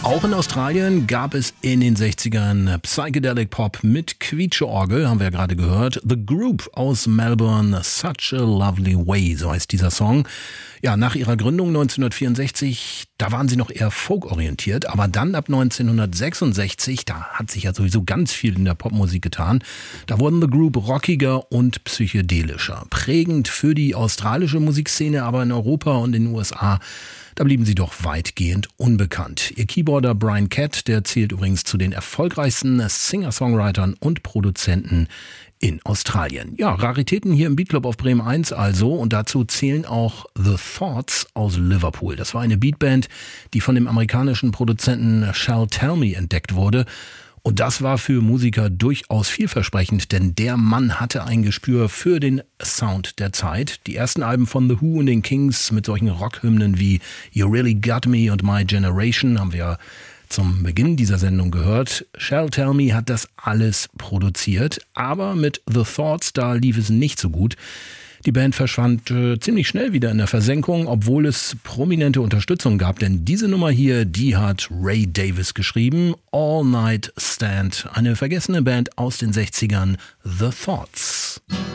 Auch in Australien gab es in den 60ern Psychedelic Pop mit Quietsche-Orgel, haben wir ja gerade gehört. The Group aus Melbourne, Such a Lovely Way, so heißt dieser Song. Ja, nach ihrer Gründung 1964, da waren sie noch eher folkorientiert, aber dann ab 1966, da hat sich ja sowieso ganz viel in der Popmusik getan, da wurden The Group rockiger und psychedelischer. Prägend für die australische Musikszene, aber in Europa und in den USA, da blieben sie doch weitgehend unbekannt. Ihr Keyboarder Brian Catt, der zählt übrigens zu den erfolgreichsten Singer-Songwritern und Produzenten in Australien. Ja, Raritäten hier im Beatclub auf Bremen 1 also, und dazu zählen auch The Thoughts aus Liverpool. Das war eine Beatband, die von dem amerikanischen Produzenten Shall Tell Me entdeckt wurde. Und das war für Musiker durchaus vielversprechend, denn der Mann hatte ein Gespür für den Sound der Zeit. Die ersten Alben von The Who und den Kings mit solchen Rockhymnen wie You Really Got Me und My Generation haben wir zum Beginn dieser Sendung gehört. Shall Tell Me hat das alles produziert, aber mit The Thoughts, da lief es nicht so gut. Die Band verschwand ziemlich schnell wieder in der Versenkung, obwohl es prominente Unterstützung gab, denn diese Nummer hier, die hat Ray Davies geschrieben. All Night Stand, eine vergessene Band aus den 60ern, The Thoughts.